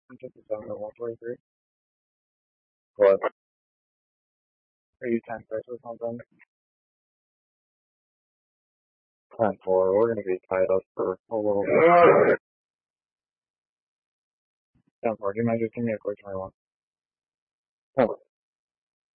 I'm 57 or 143. What? Are you 10-6 or something? 10-4. We're going to be tied up for a little bit. 10-4. Do you mind just give me a quick 21? 10-4.